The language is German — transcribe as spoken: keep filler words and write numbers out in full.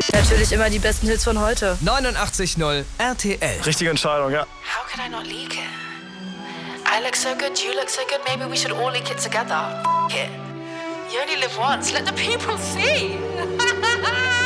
Natürlich immer die besten Hits von heute. neunundachtzig null R T L. Richtige Entscheidung, ja. How could I not leak it? I look so good, you look so good, maybe we should all leak it together. F it. You only live once, let the people see.